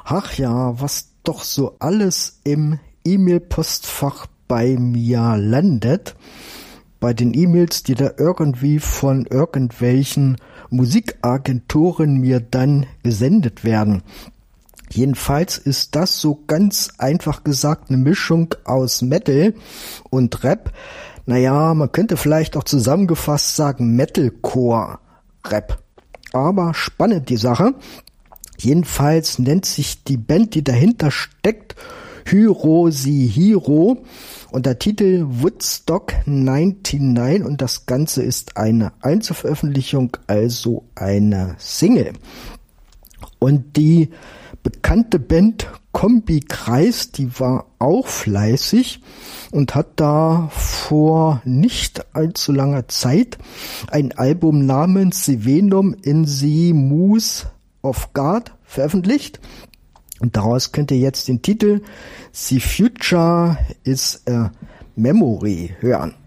Ach ja, was doch so alles im E-Mail-Postfach bei mir landet. Bei den E-Mails, die da irgendwie von irgendwelchen Musikagenturen mir dann gesendet werden. Jedenfalls ist das so ganz einfach gesagt eine Mischung aus Metal und Rap. Naja, man könnte vielleicht auch zusammengefasst sagen Metalcore-Rap. Aber spannend die Sache. Jedenfalls nennt sich die Band, die dahinter steckt, Hiroshi Hiro und der Titel Woodstock 99 und das Ganze ist eine Einzelveröffentlichung, also eine Single. Und die bekannte Band Kombikreis, die war auch fleißig und hat da vor nicht allzu langer Zeit ein Album namens Sivenum in the Muse of God veröffentlicht. Und daraus könnt ihr jetzt den Titel The Future is a Memory hören.